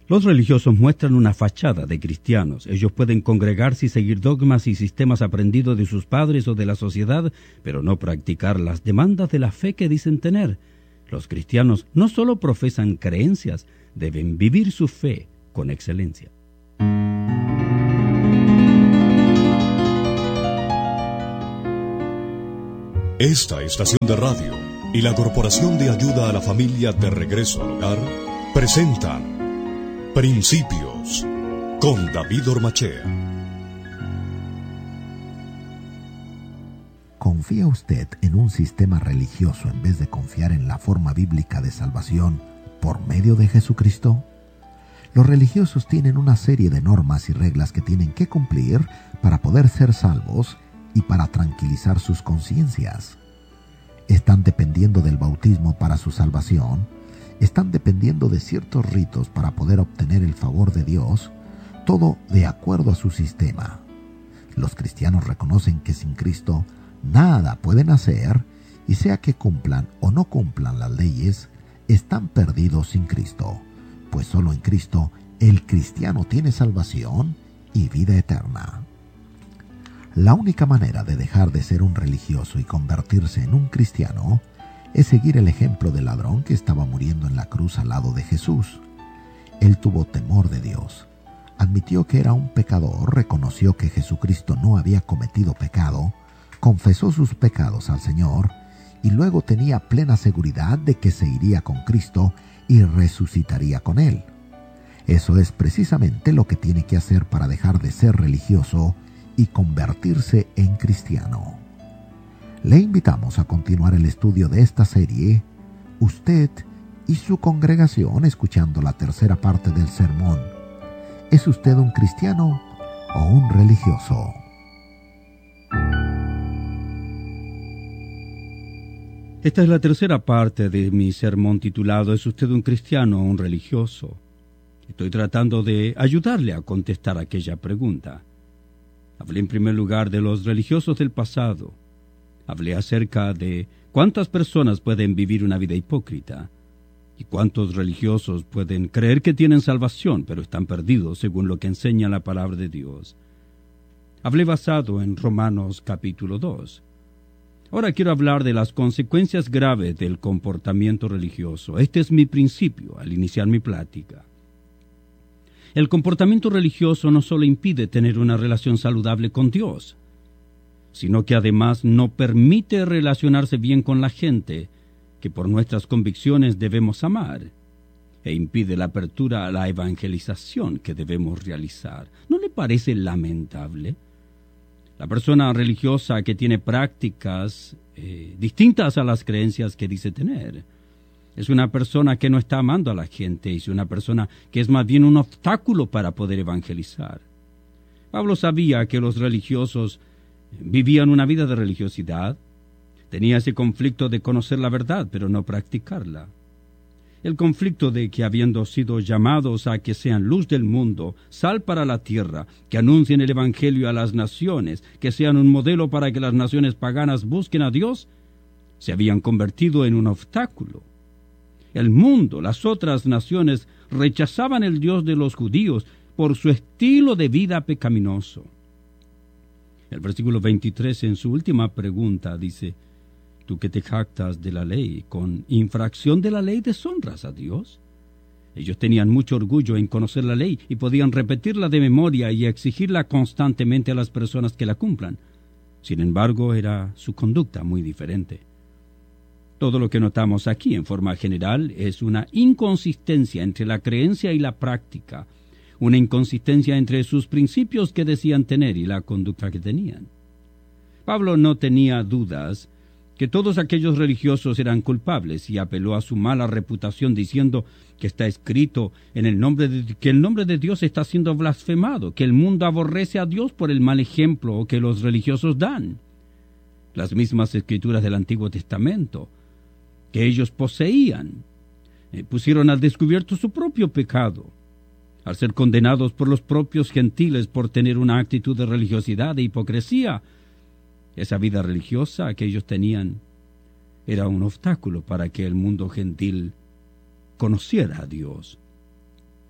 Los religiosos muestran una fachada de cristianos. Ellos pueden congregarse y seguir dogmas y sistemas aprendidos de sus padres o de la sociedad, pero no practicar las demandas de la fe que dicen tener. Los cristianos no solo profesan creencias, deben vivir su fe con excelencia. Esta estación de radio y la Corporación de Ayuda a la Familia de Regreso al Hogar presentan Principios con David Ormachea. ¿Confía usted en un sistema religioso en vez de confiar en la forma bíblica de salvación por medio de Jesucristo? Los religiosos tienen una serie de normas y reglas que tienen que cumplir para poder ser salvos y para tranquilizar sus conciencias. Están dependiendo del bautismo para su salvación, están dependiendo de ciertos ritos para poder obtener el favor de Dios, todo de acuerdo a su sistema. Los cristianos reconocen que sin Cristo nada pueden hacer, y sea que cumplan o no cumplan las leyes, están perdidos sin Cristo, pues solo en Cristo el cristiano tiene salvación y vida eterna. La única manera de dejar de ser un religioso y convertirse en un cristiano es seguir el ejemplo del ladrón que estaba muriendo en la cruz al lado de Jesús. Él tuvo temor de Dios, admitió que era un pecador, reconoció que Jesucristo no había cometido pecado, confesó sus pecados al Señor y luego tenía plena seguridad de que se iría con Cristo y resucitaría con Él. Eso es precisamente lo que tiene que hacer para dejar de ser religioso y convertirse en cristiano. Le invitamos a continuar el estudio de esta serie, usted y su congregación, escuchando la tercera parte del sermón. ¿Es usted un cristiano o un religioso? Esta es la tercera parte de mi sermón titulado ¿Es usted un cristiano o un religioso? Estoy tratando de ayudarle a contestar aquella pregunta. Hablé en primer lugar de los religiosos del pasado. Hablé acerca de cuántas personas pueden vivir una vida hipócrita y cuántos religiosos pueden creer que tienen salvación, pero están perdidos según lo que enseña la palabra de Dios. Hablé basado en Romanos capítulo 2. Ahora quiero hablar de las consecuencias graves del comportamiento religioso. Este es mi principio al iniciar mi plática. El comportamiento religioso no solo impide tener una relación saludable con Dios, sino que además no permite relacionarse bien con la gente que por nuestras convicciones debemos amar, e impide la apertura a la evangelización que debemos realizar. ¿No le parece lamentable? La persona religiosa que tiene prácticas distintas a las creencias que dice tener es una persona que no está amando a la gente, es una persona que es más bien un obstáculo para poder evangelizar. Pablo sabía que los religiosos vivían una vida de religiosidad, tenía ese conflicto de conocer la verdad, pero no practicarla. El conflicto de que habiendo sido llamados a que sean luz del mundo, sal para la tierra, que anuncien el evangelio a las naciones, que sean un modelo para que las naciones paganas busquen a Dios, se habían convertido en un obstáculo. El mundo, las otras naciones, rechazaban el Dios de los judíos por su estilo de vida pecaminoso. El versículo 23 en su última pregunta dice, tú que te jactas de la ley, con infracción de la ley deshonras a Dios. Ellos tenían mucho orgullo en conocer la ley y podían repetirla de memoria y exigirla constantemente a las personas que la cumplan. Sin embargo, era su conducta muy diferente. Todo lo que notamos aquí en forma general es una inconsistencia entre la creencia y la práctica, una inconsistencia entre sus principios que decían tener y la conducta que tenían. Pablo no tenía dudas que todos aquellos religiosos eran culpables y apeló a su mala reputación diciendo que está escrito que el nombre de Dios está siendo blasfemado, que el mundo aborrece a Dios por el mal ejemplo que los religiosos dan. Las mismas escrituras del Antiguo Testamento que ellos poseían pusieron al descubierto su propio pecado, al ser condenados por los propios gentiles por tener una actitud de religiosidad e hipocresía. Esa vida religiosa que ellos tenían era un obstáculo para que el mundo gentil conociera a Dios.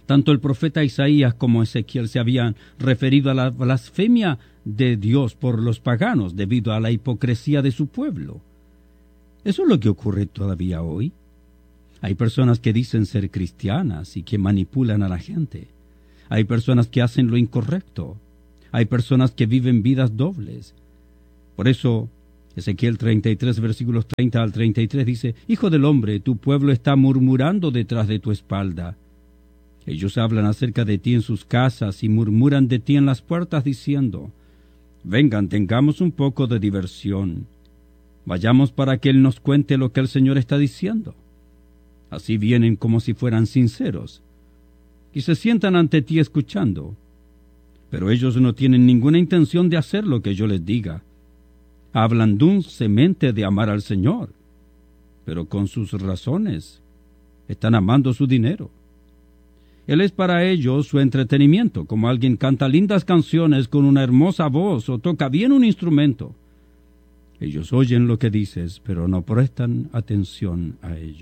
Tanto el profeta Isaías como Ezequiel se habían referido a la blasfemia de Dios por los paganos debido a la hipocresía de su pueblo. Eso es lo que ocurre todavía hoy. Hay personas que dicen ser cristianas y que manipulan a la gente. Hay personas que hacen lo incorrecto. Hay personas que viven vidas dobles. Por eso, Ezequiel 33, versículos 30 al 33 dice: Hijo del hombre, tu pueblo está murmurando detrás de tu espalda. Ellos hablan acerca de ti en sus casas y murmuran de ti en las puertas diciendo: Vengan, tengamos un poco de diversión. Vayamos para que Él nos cuente lo que el Señor está diciendo. Así vienen como si fueran sinceros, y se sientan ante ti escuchando. Pero ellos no tienen ninguna intención de hacer lo que yo les diga. Hablan dulcemente de amar al Señor, pero con sus razones están amando su dinero. Él es para ellos su entretenimiento, como alguien canta lindas canciones con una hermosa voz o toca bien un instrumento. Ellos oyen lo que dices, pero no prestan atención a ello.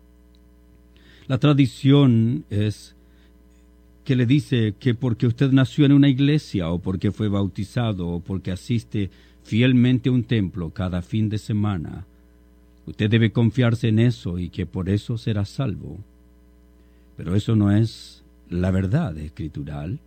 La tradición es que le dice que porque usted nació en una iglesia, o porque fue bautizado, o porque asiste fielmente a un templo cada fin de semana, usted debe confiarse en eso y que por eso será salvo. Pero eso no es la verdad escritural.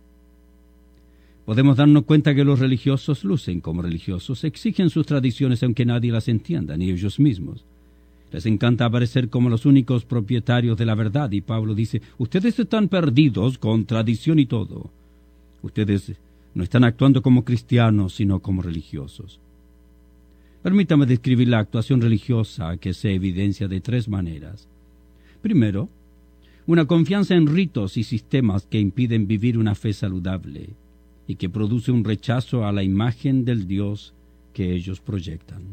Podemos darnos cuenta que los religiosos lucen como religiosos, exigen sus tradiciones aunque nadie las entienda, ni ellos mismos. Les encanta aparecer como los únicos propietarios de la verdad, y Pablo dice: ustedes están perdidos con tradición y todo. Ustedes no están actuando como cristianos, sino como religiosos. Permítame describir la actuación religiosa, que se evidencia de tres maneras. Primero, una confianza en ritos y sistemas que impiden vivir una fe saludable y que produce un rechazo a la imagen del Dios que ellos proyectan.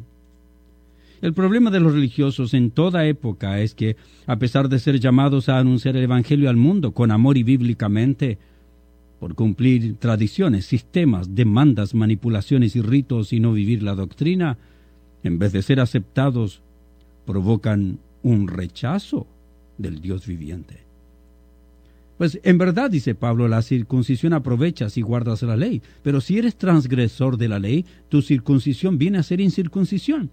El problema de los religiosos en toda época es que, a pesar de ser llamados a anunciar el Evangelio al mundo con amor y bíblicamente, por cumplir tradiciones, sistemas, demandas, manipulaciones y ritos y no vivir la doctrina, en vez de ser aceptados, provocan un rechazo del Dios viviente. Pues en verdad, dice Pablo, la circuncisión aprovecha si guardas la ley, pero si eres transgresor de la ley, tu circuncisión viene a ser incircuncisión.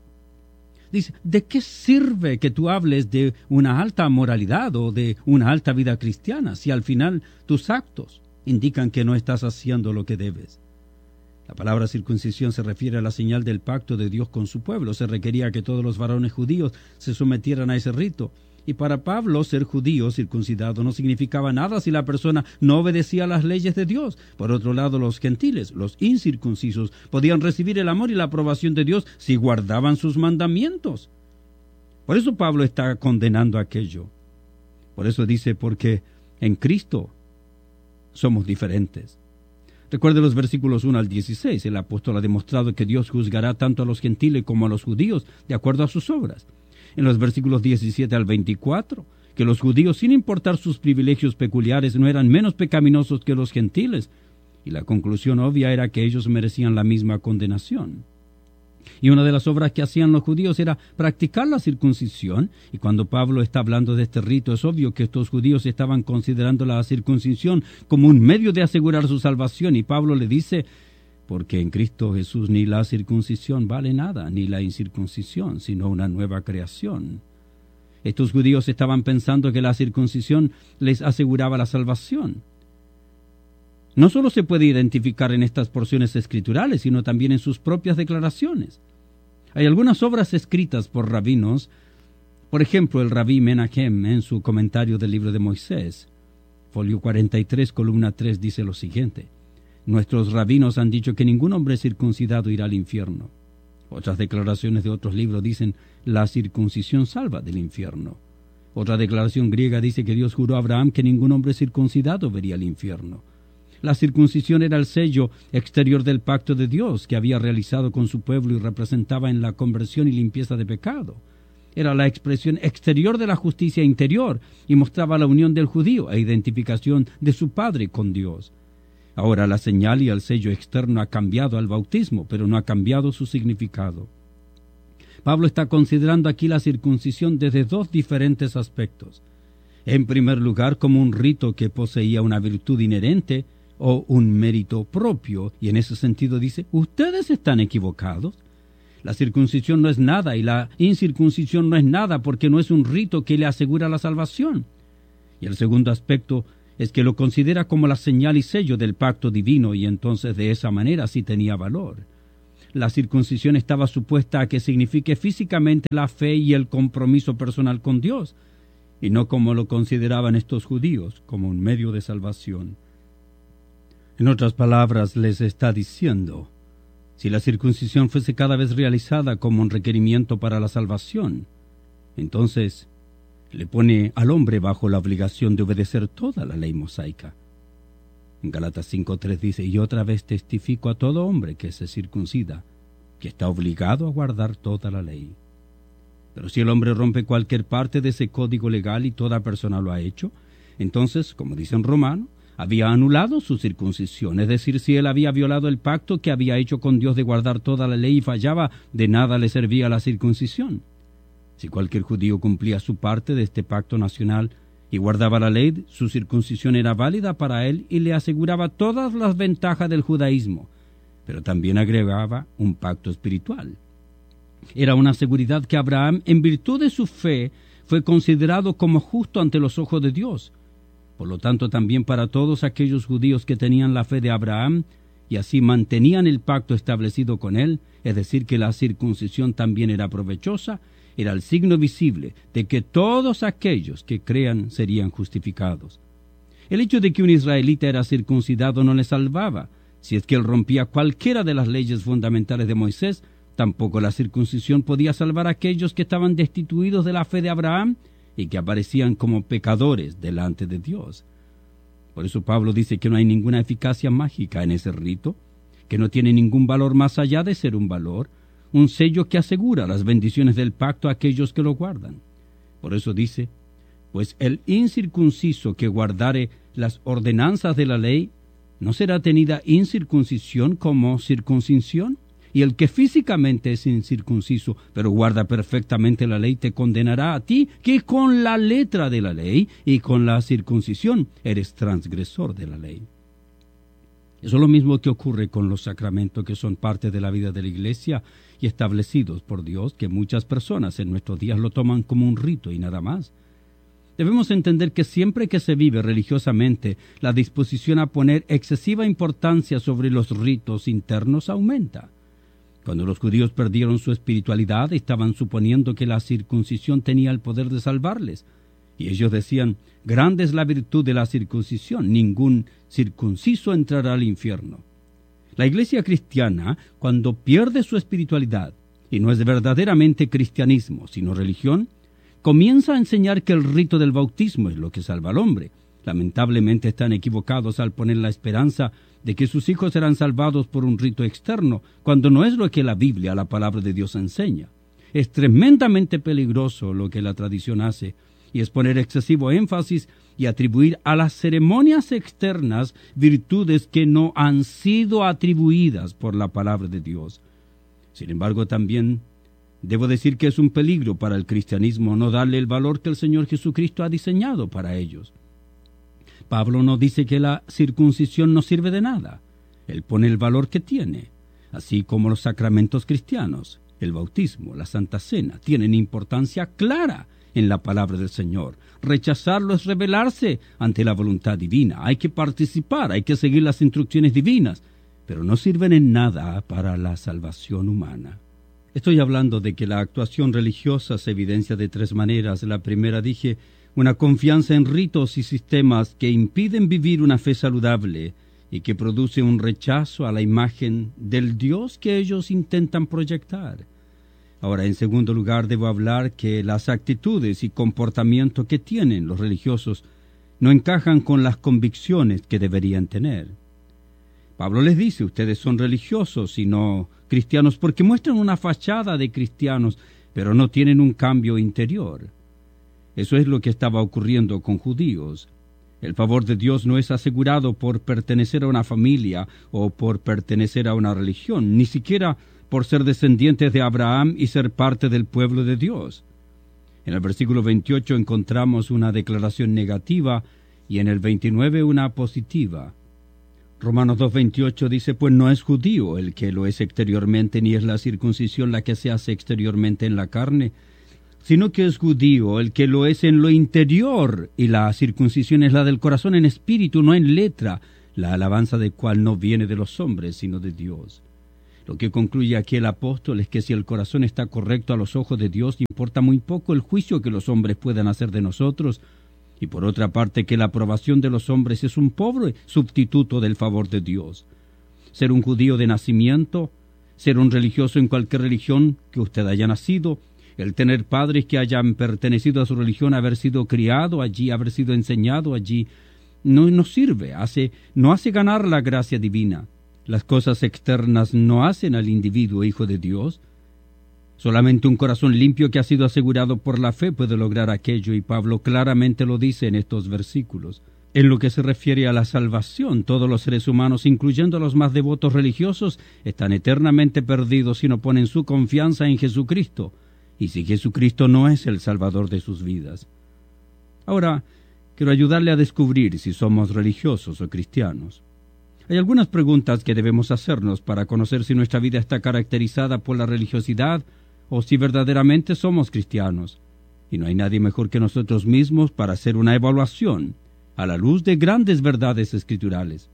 Dice, ¿de qué sirve que tú hables de una alta moralidad o de una alta vida cristiana si al final tus actos indican que no estás haciendo lo que debes? La palabra circuncisión se refiere a la señal del pacto de Dios con su pueblo. Se requería que todos los varones judíos se sometieran a ese rito. Y para Pablo, ser judío circuncidado no significaba nada si la persona no obedecía a las leyes de Dios. Por otro lado, los gentiles, los incircuncisos, podían recibir el amor y la aprobación de Dios si guardaban sus mandamientos. Por eso Pablo está condenando aquello. Por eso dice, porque en Cristo somos diferentes. Recuerde los versículos 1 al 16. El apóstol ha demostrado que Dios juzgará tanto a los gentiles como a los judíos de acuerdo a sus obras. En los versículos 17 al 24, que los judíos, sin importar sus privilegios peculiares, no eran menos pecaminosos que los gentiles, y la conclusión obvia era que ellos merecían la misma condenación. Y una de las obras que hacían los judíos era practicar la circuncisión, y cuando Pablo está hablando de este rito, es obvio que estos judíos estaban considerando la circuncisión como un medio de asegurar su salvación, y Pablo le dice: porque en Cristo Jesús ni la circuncisión vale nada, ni la incircuncisión, sino una nueva creación. Estos judíos estaban pensando que la circuncisión les aseguraba la salvación. No solo se puede identificar en estas porciones escriturales, sino también en sus propias declaraciones. Hay algunas obras escritas por rabinos, por ejemplo, el rabí Menachem en su comentario del libro de Moisés, folio 43, columna 3, dice lo siguiente: nuestros rabinos han dicho que ningún hombre circuncidado irá al infierno. Otras declaraciones de otros libros dicen: la circuncisión salva del infierno. Otra declaración griega dice que Dios juró a Abraham que ningún hombre circuncidado vería el infierno. La circuncisión era el sello exterior del pacto de Dios que había realizado con su pueblo y representaba en la conversión y limpieza de pecado. Era la expresión exterior de la justicia interior y mostraba la unión del judío e identificación de su padre con Dios. Ahora la señal y el sello externo ha cambiado al bautismo, pero no ha cambiado su significado. Pablo está considerando aquí la circuncisión desde dos diferentes aspectos. en primer lugar como un rito que poseía una virtud inherente o un mérito propio, y en ese sentido dice, ustedes están equivocados. La circuncisión no es nada y la incircuncisión no es nada porque no es un rito que le asegura la salvación. Y el segundo aspecto es que lo considera como la señal y sello del pacto divino, y entonces de esa manera sí tenía valor. La circuncisión estaba supuesta a que signifique físicamente la fe y el compromiso personal con Dios, y no como lo consideraban estos judíos, como un medio de salvación. En otras palabras, les está diciendo, si la circuncisión fuese cada vez realizada como un requerimiento para la salvación, entonces le pone al hombre bajo la obligación de obedecer toda la ley mosaica. En Gálatas 5:3 dice, y otra vez testifico a todo hombre que se circuncida, que está obligado a guardar toda la ley. Pero si el hombre rompe cualquier parte de ese código legal y toda persona lo ha hecho, entonces, como dice en Romano, había anulado su circuncisión, es decir, si él había violado el pacto que había hecho con Dios de guardar toda la ley y fallaba, de nada le servía la circuncisión. Si cualquier judío cumplía su parte de este pacto nacional y guardaba la ley, su circuncisión era válida para él y le aseguraba todas las ventajas del judaísmo, pero también agregaba un pacto espiritual. Era una seguridad que Abraham, en virtud de su fe, fue considerado como justo ante los ojos de Dios. Por lo tanto, también para todos aquellos judíos que tenían la fe de Abraham y así mantenían el pacto establecido con él, es decir, que la circuncisión también era provechosa, era el signo visible de que todos aquellos que crean serían justificados. El hecho de que un israelita era circuncidado no le salvaba. Si es que él rompía cualquiera de las leyes fundamentales de Moisés, tampoco la circuncisión podía salvar a aquellos que estaban destituidos de la fe de Abraham y que aparecían como pecadores delante de Dios. Por eso Pablo dice que no hay ninguna eficacia mágica en ese rito, que no tiene ningún valor más allá de ser un valor, un sello que asegura las bendiciones del pacto a aquellos que lo guardan. Por eso dice, pues el incircunciso que guardare las ordenanzas de la ley, ¿no será tenida incircuncisión como circuncisión? Y el que físicamente es incircunciso, pero guarda perfectamente la ley, te condenará a ti, que con la letra de la ley y con la circuncisión eres transgresor de la ley. Eso es lo mismo que ocurre con los sacramentos que son parte de la vida de la Iglesia y establecidos por Dios, que muchas personas en nuestros días lo toman como un rito y nada más. Debemos entender que siempre que se vive religiosamente, la disposición a poner excesiva importancia sobre los ritos internos aumenta. Cuando los judíos perdieron su espiritualidad, estaban suponiendo que la circuncisión tenía el poder de salvarles. Y ellos decían, grande es la virtud de la circuncisión, ningún circunciso entrará al infierno. La iglesia cristiana, cuando pierde su espiritualidad, y no es verdaderamente cristianismo, sino religión, comienza a enseñar que el rito del bautismo es lo que salva al hombre. Lamentablemente están equivocados al poner la esperanza de que sus hijos serán salvados por un rito externo, cuando no es lo que la Biblia, la palabra de Dios, enseña. Es tremendamente peligroso lo que la tradición hace, y es poner excesivo énfasis y atribuir a las ceremonias externas virtudes que no han sido atribuidas por la palabra de Dios. Sin embargo, también debo decir que es un peligro para el cristianismo no darle el valor que el Señor Jesucristo ha diseñado para ellos. Pablo no dice que la circuncisión no sirve de nada. Él pone el valor que tiene, así como los sacramentos cristianos, el bautismo, la Santa Cena, tienen importancia clara en la palabra del Señor. Rechazarlo es rebelarse ante la voluntad divina. Hay que participar, hay que seguir las instrucciones divinas, pero no sirven en nada para la salvación humana. Estoy hablando de que la actuación religiosa se evidencia de tres maneras. La primera, dije, una confianza en ritos y sistemas que impiden vivir una fe saludable y que produce un rechazo a la imagen del Dios que ellos intentan proyectar. Ahora, en segundo lugar, debo hablar que las actitudes y comportamientos que tienen los religiosos no encajan con las convicciones que deberían tener. Pablo les dice, ustedes son religiosos y no cristianos porque muestran una fachada de cristianos, pero no tienen un cambio interior. Eso es lo que estaba ocurriendo con judíos. El favor de Dios no es asegurado por pertenecer a una familia o por pertenecer a una religión, ni siquiera por ser descendientes de Abraham y ser parte del pueblo de Dios. En el versículo 28 encontramos una declaración negativa y en el 29 una positiva. Romanos 2:28 dice, pues no es judío el que lo es exteriormente, ni es la circuncisión la que se hace exteriormente en la carne, sino que es judío el que lo es en lo interior, y la circuncisión es la del corazón en espíritu, no en letra, la alabanza del cual no viene de los hombres, sino de Dios. Lo que concluye aquí el apóstol es que si el corazón está correcto a los ojos de Dios, importa muy poco el juicio que los hombres puedan hacer de nosotros, y por otra parte que la aprobación de los hombres es un pobre sustituto del favor de Dios. Ser un judío de nacimiento, ser un religioso en cualquier religión que usted haya nacido, el tener padres que hayan pertenecido a su religión, haber sido criado allí, haber sido enseñado allí, no nos sirve, no hace ganar la gracia divina. Las cosas externas no hacen al individuo hijo de Dios. Solamente un corazón limpio que ha sido asegurado por la fe puede lograr aquello, y Pablo claramente lo dice en estos versículos. En lo que se refiere a la salvación, todos los seres humanos, incluyendo a los más devotos religiosos, están eternamente perdidos si no ponen su confianza en Jesucristo, y si Jesucristo no es el Salvador de sus vidas. Ahora, quiero ayudarle a descubrir si somos religiosos o cristianos. Hay algunas preguntas que debemos hacernos para conocer si nuestra vida está caracterizada por la religiosidad o si verdaderamente somos cristianos. Y no hay nadie mejor que nosotros mismos para hacer una evaluación a la luz de grandes verdades escriturales.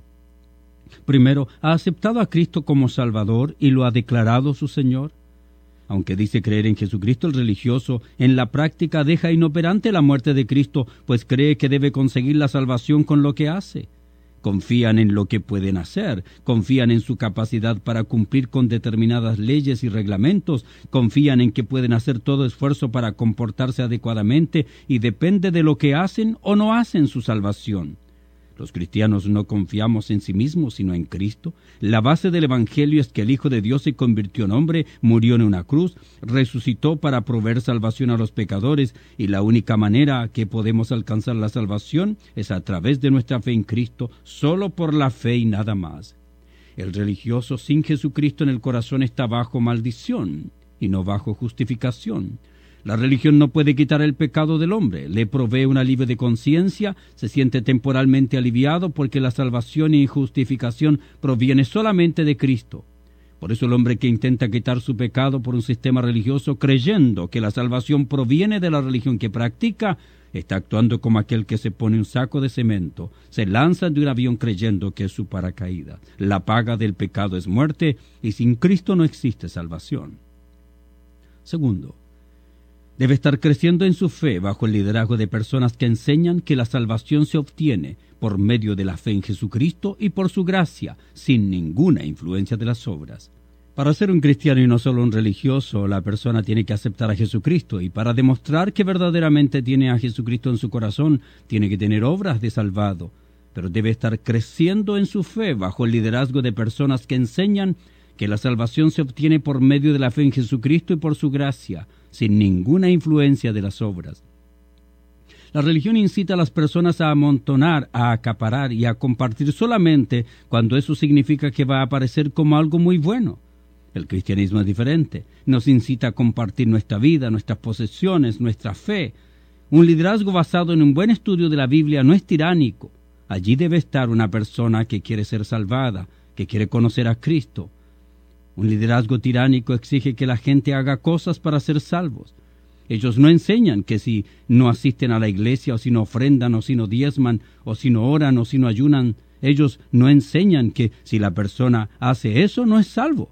Primero, ¿ha aceptado a Cristo como Salvador y lo ha declarado su Señor? Aunque dice creer en Jesucristo, el religioso en la práctica deja inoperante la muerte de Cristo, pues cree que debe conseguir la salvación con lo que hace. Confían en lo que pueden hacer, confían en su capacidad para cumplir con determinadas leyes y reglamentos, confían en que pueden hacer todo esfuerzo para comportarse adecuadamente y depende de lo que hacen o no hacen su salvación. Los cristianos no confiamos en sí mismos, sino en Cristo. La base del Evangelio es que el Hijo de Dios se convirtió en hombre, murió en una cruz, resucitó para proveer salvación a los pecadores, y la única manera que podemos alcanzar la salvación es a través de nuestra fe en Cristo, solo por la fe y nada más. El religioso sin Jesucristo en el corazón está bajo maldición y no bajo justificación. La religión no puede quitar el pecado del hombre, le provee un alivio de conciencia, se siente temporalmente aliviado porque la salvación y justificación proviene solamente de Cristo. Por eso el hombre que intenta quitar su pecado por un sistema religioso creyendo que la salvación proviene de la religión que practica, está actuando como aquel que se pone un saco de cemento, se lanza de un avión creyendo que es su paracaídas. La paga del pecado es muerte y sin Cristo no existe salvación. Segundo, debe estar creciendo en su fe bajo el liderazgo de personas que enseñan que la salvación se obtiene por medio de la fe en Jesucristo y por su gracia, sin ninguna influencia de las obras. Para ser un cristiano y no solo un religioso, la persona tiene que aceptar a Jesucristo, y para demostrar que verdaderamente tiene a Jesucristo en su corazón, tiene que tener obras de salvado, pero debe estar creciendo en su fe bajo el liderazgo de personas que enseñan que la salvación se obtiene por medio de la fe en Jesucristo y por su gracia, sin ninguna influencia de las obras. La religión incita a las personas a amontonar, a acaparar y a compartir solamente cuando eso significa que va a aparecer como algo muy bueno. El cristianismo es diferente. Nos incita a compartir nuestra vida, nuestras posesiones, nuestra fe. Un liderazgo basado en un buen estudio de la Biblia no es tiránico. Allí debe estar una persona que quiere ser salvada, que quiere conocer a Cristo. Un liderazgo tiránico exige que la gente haga cosas para ser salvos. Ellos no enseñan que si no asisten a la iglesia, o si no ofrendan, o si no diezman, o si no oran, o si no ayunan, ellos no enseñan que si la persona hace eso, no es salvo.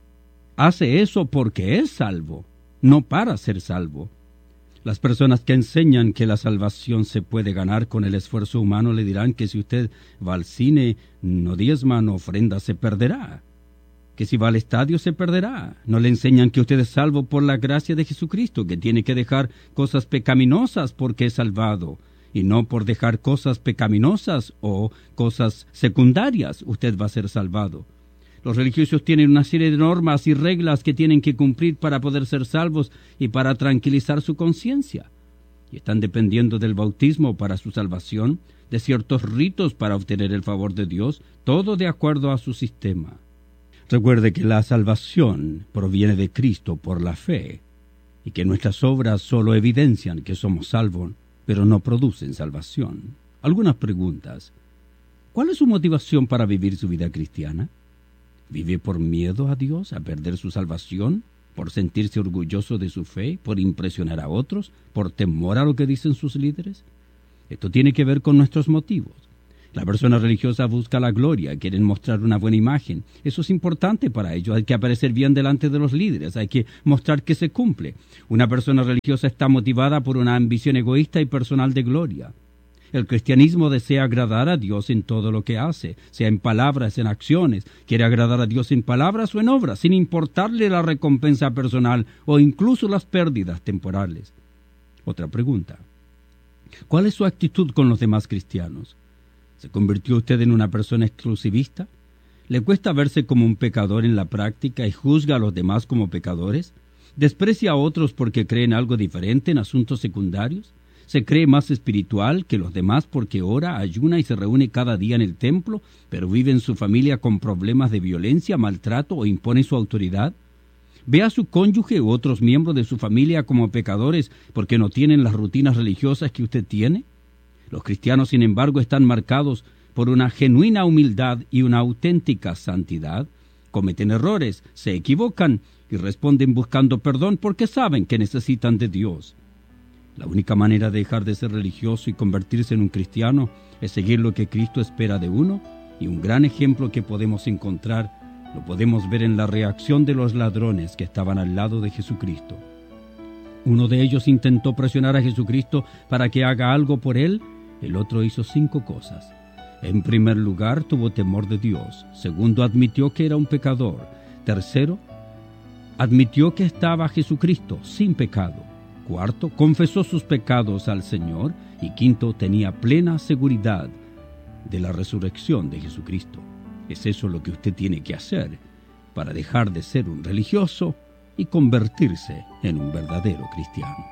Hace eso porque es salvo, no para ser salvo. Las personas que enseñan que la salvación se puede ganar con el esfuerzo humano le dirán que si usted va al cine, no diezma, no ofrenda, se perderá. Que si va al estadio se perderá. No le enseñan que usted es salvo por la gracia de Jesucristo, que tiene que dejar cosas pecaminosas porque es salvado, y no por dejar cosas pecaminosas o cosas secundarias usted va a ser salvado. Los religiosos tienen una serie de normas y reglas que tienen que cumplir para poder ser salvos y para tranquilizar su conciencia. Y están dependiendo del bautismo para su salvación, de ciertos ritos para obtener el favor de Dios, todo de acuerdo a su sistema. Recuerde que la salvación proviene de Cristo por la fe. y que nuestras obras solo evidencian que somos salvos, pero no producen salvación. Algunas preguntas. ¿Cuál es su motivación para vivir su vida cristiana? ¿Vive por miedo a Dios, a perder su salvación? ¿Por sentirse orgulloso de su fe? ¿Por impresionar a otros? ¿Por temor a lo que dicen sus líderes? Esto tiene que ver con nuestros motivos. La persona religiosa busca la gloria, quieren mostrar una buena imagen. Eso es importante para ellos. Hay que aparecer bien delante de los líderes, hay que mostrar que se cumple. Una persona religiosa está motivada por una ambición egoísta y personal de gloria. El cristianismo desea agradar a Dios en todo lo que hace, sea en palabras, en acciones. Quiere agradar a Dios en palabras o en obras, sin importarle la recompensa personal o incluso las pérdidas temporales. Otra pregunta. ¿Cuál es su actitud con los demás cristianos? ¿Se convirtió usted en una persona exclusivista? ¿Le cuesta verse como un pecador en la práctica y juzga a los demás como pecadores? ¿Desprecia a otros porque creen algo diferente en asuntos secundarios? ¿Se cree más espiritual que los demás porque ora, ayuna y se reúne cada día en el templo, pero vive en su familia con problemas de violencia, maltrato o impone su autoridad? ¿Ve a su cónyuge u otros miembros de su familia como pecadores porque no tienen las rutinas religiosas que usted tiene? Los cristianos, sin embargo, están marcados por una genuina humildad y una auténtica santidad. Cometen errores, se equivocan y responden buscando perdón porque saben que necesitan de Dios. La única manera de dejar de ser religioso y convertirse en un cristiano es seguir lo que Cristo espera de uno, y un gran ejemplo que podemos encontrar lo podemos ver en la reacción de los ladrones que estaban al lado de Jesucristo. Uno de ellos intentó presionar a Jesucristo para que haga algo por él. El otro hizo 5 cosas. En primer lugar, tuvo temor de Dios. Segundo, admitió que era un pecador. Tercero, admitió que estaba Jesucristo sin pecado. Cuarto, confesó sus pecados al Señor. Y quinto, tenía plena seguridad de la resurrección de Jesucristo. Es eso lo que usted tiene que hacer para dejar de ser un religioso y convertirse en un verdadero cristiano.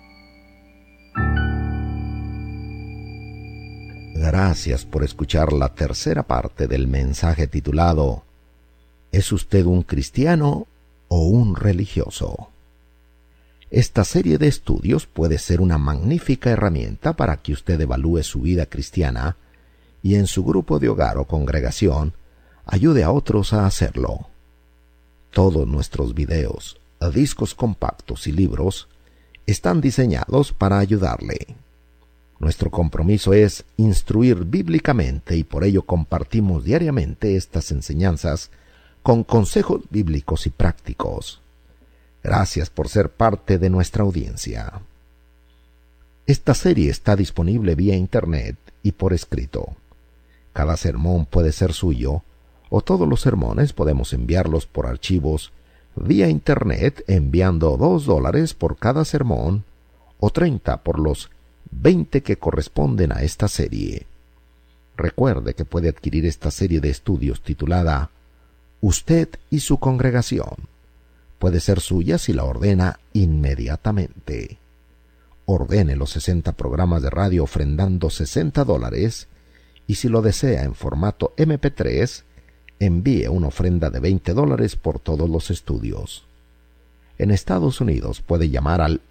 Gracias por escuchar la tercera parte del mensaje titulado ¿Es usted un cristiano o un religioso? Esta serie de estudios puede ser una magnífica herramienta para que usted evalúe su vida cristiana y en su grupo de hogar o congregación ayude a otros a hacerlo. Todos nuestros videos, discos compactos y libros están diseñados para ayudarle. Nuestro compromiso es instruir bíblicamente y por ello compartimos diariamente estas enseñanzas con consejos bíblicos y prácticos. Gracias por ser parte de nuestra audiencia. Esta serie está disponible vía internet y por escrito. Cada sermón puede ser suyo, o todos los sermones podemos enviarlos por archivos vía internet enviando $2 por cada sermón o 30 por los 20 que corresponden a esta serie. Recuerde que puede adquirir esta serie de estudios titulada Usted y su congregación. Puede ser suya si la ordena inmediatamente. Ordene los 60 programas de radio ofrendando $60 y si lo desea en formato MP3, envíe una ofrenda de $20 por todos los estudios. En Estados Unidos puede llamar al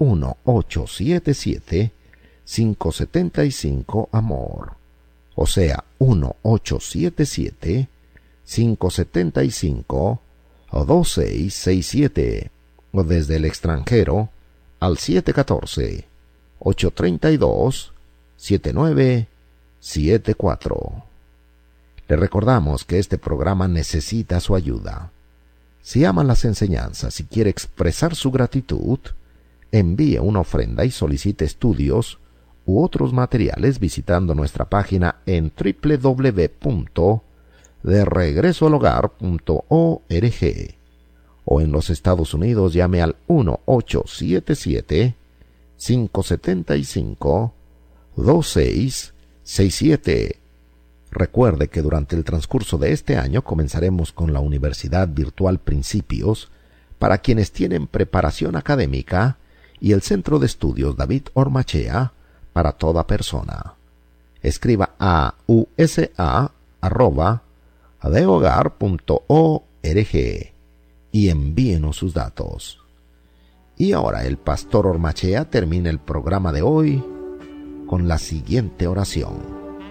1-877-575-AMOR, o sea, 1-877-575-2667, o desde el extranjero al 714-832-7974. Le recordamos que este programa necesita su ayuda. Si ama las enseñanzas y quiere expresar su gratitud, envíe una ofrenda y solicite estudios u otros materiales visitando nuestra página en www.deregresoalhogar.org, o en los Estados Unidos llame al 1-877-575-2667. Recuerde que durante el transcurso de este año comenzaremos con la Universidad Virtual Principios para quienes tienen preparación académica y el Centro de Estudios David Ormachea para toda persona. Escriba a usa@dehogar.org y envíenos sus datos. Y ahora el pastor Ormachea termina el programa de hoy con la siguiente oración.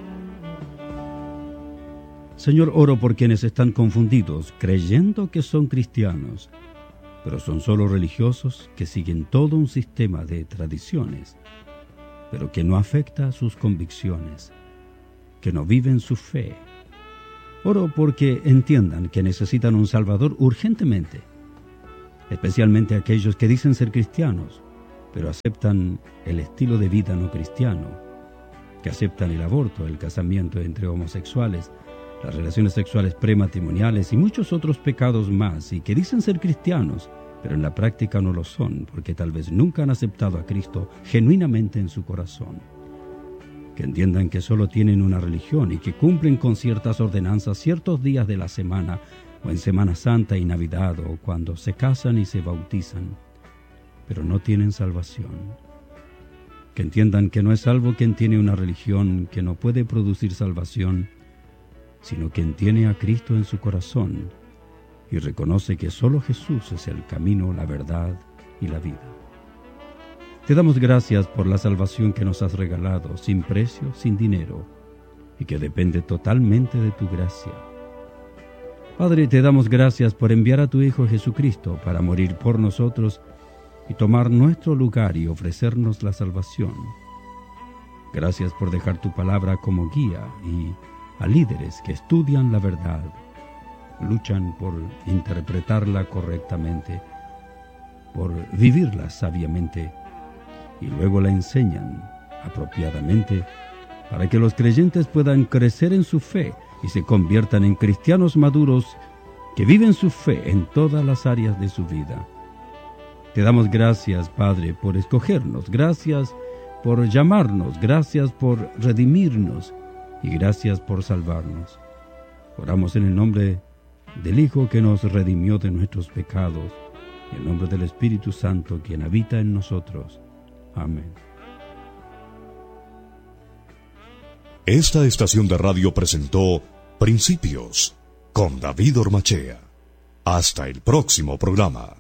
Señor, oro por quienes están confundidos, creyendo que son cristianos, pero son solo religiosos que siguen todo un sistema de tradiciones, pero que no afecta a sus convicciones, que no viven su fe. Oro porque entiendan que necesitan un Salvador urgentemente, especialmente aquellos que dicen ser cristianos, pero aceptan el estilo de vida no cristiano, que aceptan el aborto, el casamiento entre homosexuales, las relaciones sexuales prematrimoniales y muchos otros pecados más, y que dicen ser cristianos, pero en la práctica no lo son, porque tal vez nunca han aceptado a Cristo genuinamente en su corazón. Que entiendan que solo tienen una religión y que cumplen con ciertas ordenanzas ciertos días de la semana, o en Semana Santa y Navidad, o cuando se casan y se bautizan, pero no tienen salvación. Que entiendan que no es salvo quien tiene una religión que no puede producir salvación, sino quien tiene a Cristo en su corazón y reconoce que solo Jesús es el camino, la verdad y la vida. Te damos gracias por la salvación que nos has regalado, sin precio, sin dinero, y que depende totalmente de tu gracia. Padre, te damos gracias por enviar a tu Hijo Jesucristo para morir por nosotros y tomar nuestro lugar y ofrecernos la salvación. Gracias por dejar tu palabra como guía y a líderes que estudian la verdad, luchan por interpretarla correctamente, por vivirla sabiamente y luego la enseñan apropiadamente para que los creyentes puedan crecer en su fe y se conviertan en cristianos maduros que viven su fe en todas las áreas de su vida. Te damos gracias, Padre, por escogernos, gracias por llamarnos, gracias por redimirnos y gracias por salvarnos. Oramos en el nombre del Hijo que nos redimió de nuestros pecados, y en el nombre del Espíritu Santo, quien habita en nosotros. Amén. Esta estación de radio presentó Principios con David Ormachea. Hasta el próximo programa.